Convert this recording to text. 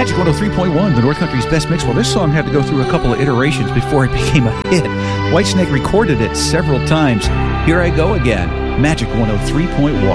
Magic 103.1, the North Country's best mix. Well, this song had to go through a couple of iterations before it became a hit. Whitesnake recorded it several times. Here I go again. Magic 103.1.